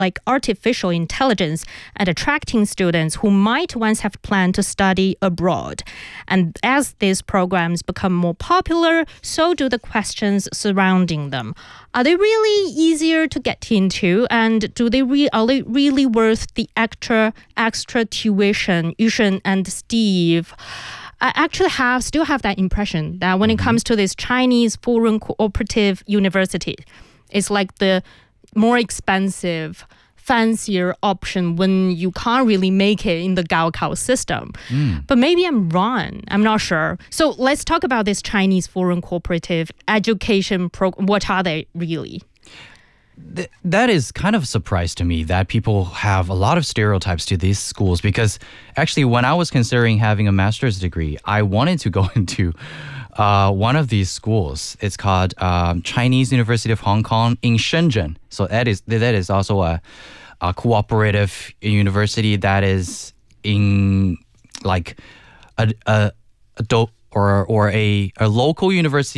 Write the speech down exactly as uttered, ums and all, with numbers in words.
like artificial intelligence at attracting students who might once have planned to study abroad. And as these programs become more popular, so do the questions surrounding them. Are they really easier to get into, and do they re- are they really worth the extra extra tuition? Yushen and Steve, I actually have still have that impression that when mm-hmm. it comes to this Chinese foreign cooperative university, it's like the more expensive, fancier option when you can't really make it in the Gaokao system. Mm. But maybe I'm wrong. I'm not sure. So let's talk about this Chinese foreign cooperative education program. What are they really? Th- that is kind of a surprise to me that people have a lot of stereotypes to these schools, because actually when I was considering having a master's degree, I wanted to go into uh, one of these schools. It's called um, Chinese University of Hong Kong in Shenzhen. So that is that is also a, a cooperative university that is in like a, a, a do- or or a, a local university